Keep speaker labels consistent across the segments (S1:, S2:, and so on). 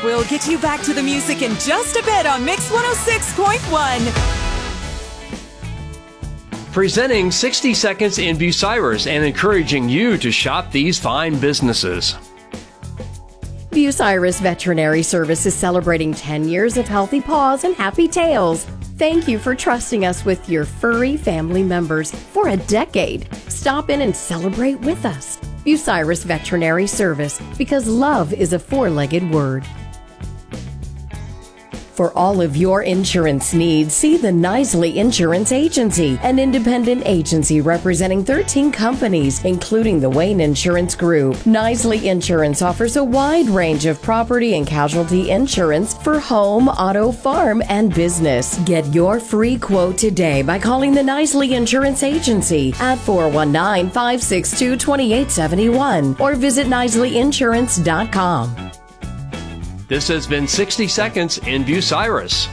S1: We'll get you back to the music in just a bit on Mix 106.1.
S2: Presenting 60 Seconds in Bucyrus and encouraging you to shop these fine businesses.
S3: Bucyrus Veterinary Service is celebrating 10 years of healthy paws and happy tails. Thank you for trusting us with your furry family members for a decade. Stop in and celebrate with us. Bucyrus Veterinary Service, because love is a four-legged word. For all of your insurance needs, see the Knisely Insurance Agency, an independent agency representing 13 companies, including the Wayne Insurance Group. Knisely Insurance offers a wide range of property and casualty insurance for home, auto, farm, and business. Get your free quote today by calling the Knisely Insurance Agency at 419-562-2871 or visit KnisleyInsurance.com.
S2: This has been 60 Seconds in Bucyrus.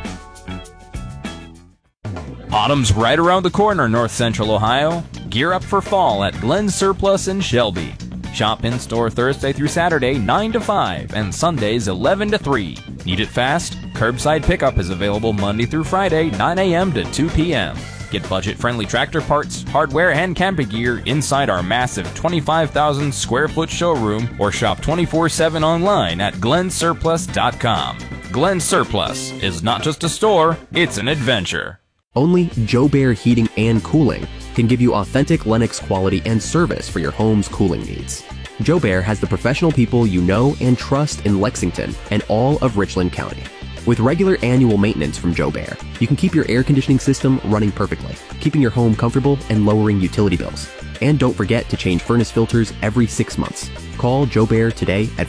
S4: Autumn's right around the corner, North Central Ohio. Gear up for fall at Glen Surplus in Shelby. Shop in-store Thursday through Saturday, 9 to 5, and Sundays, 11 to 3. Need it fast? Curbside pickup is available Monday through Friday, 9 a.m. to 2 p.m. Get budget-friendly tractor parts, hardware, and camping gear inside our massive 25,000 square foot showroom or shop 24/7 online at glensurplus.com. Glen Surplus is not just a store, it's an adventure.
S5: Only Joe Bear Heating and Cooling can give you authentic Lennox quality and service for your home's cooling needs. Joe Bear has the professional people you know and trust in Lexington and all of Richland County. With regular annual maintenance from Joe Bear, you can keep your air conditioning system running perfectly, keeping your home comfortable and lowering utility bills. And don't forget to change furnace filters every 6 months. Call Joe Bear today at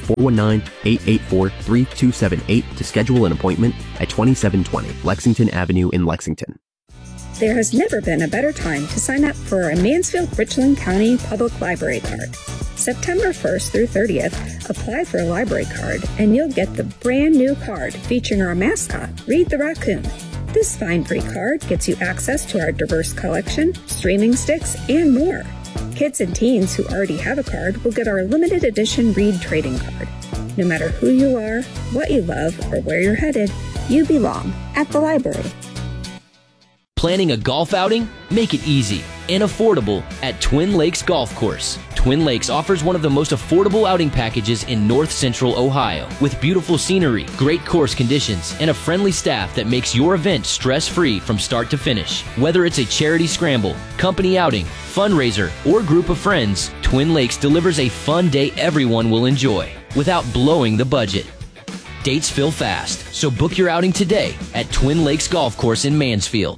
S5: 419-884-3278 to schedule an appointment at 2720 Lexington Avenue in Lexington.
S6: There has never been a better time to sign up for a Mansfield-Richland County Public Library card. September 1st through 30th, apply for a library card and you'll get the brand new card featuring our mascot, Reed the Raccoon. This fine free card gets you access to our diverse collection, streaming sticks, and more. Kids and teens who already have a card will get our limited edition Reed trading card. No matter who you are, what you love, or where you're headed, you belong at the library.
S7: Planning a golf outing? Make it easy and affordable at Twin Lakes Golf Course. Twin Lakes offers one of the most affordable outing packages in North Central Ohio, with beautiful scenery, great course conditions, and a friendly staff that makes your event stress-free from start to finish. Whether it's a charity scramble, company outing, fundraiser, or group of friends, Twin Lakes delivers a fun day everyone will enjoy without blowing the budget. Dates fill fast, so book your outing today at Twin Lakes Golf Course in Mansfield.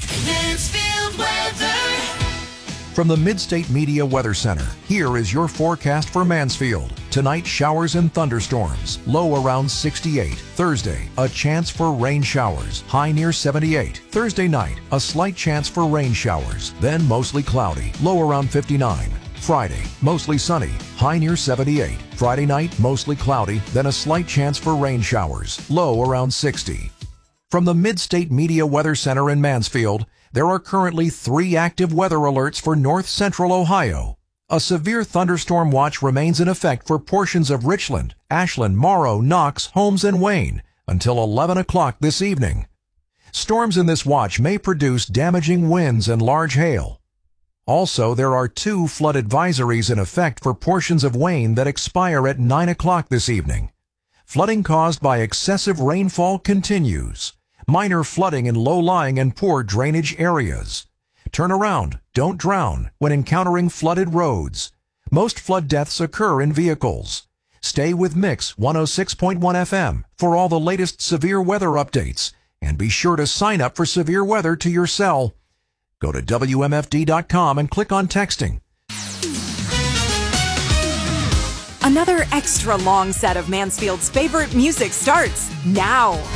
S8: From the Midstate Media Weather Center, here is your forecast for Mansfield. Tonight, showers and thunderstorms, low around 68. Thursday, a chance for rain showers, high near 78. Thursday night, a slight chance for rain showers, then mostly cloudy, low around 59. Friday, mostly sunny, high near 78. Friday night, mostly cloudy, then a slight chance for rain showers, low around 60. From the Midstate Media Weather Center in Mansfield, there are currently 3 active weather alerts for North Central Ohio. A severe thunderstorm watch remains in effect for portions of Richland, Ashland, Morrow, Knox, Holmes, and Wayne until 11 o'clock this evening. Storms in this watch may produce damaging winds and large hail. Also, there are 2 flood advisories in effect for portions of Wayne that expire at 9 o'clock this evening. Flooding caused by excessive rainfall continues. Minor flooding in low-lying and poor drainage areas. Turn around, don't drown when encountering flooded roads. Most flood deaths occur in vehicles. Stay with Mix 106.1 FM for all the latest severe weather updates, and be sure to sign up for severe weather to your cell. Go to WMFD.com and click on texting.
S1: Another extra long set of Mansfield's favorite music starts now.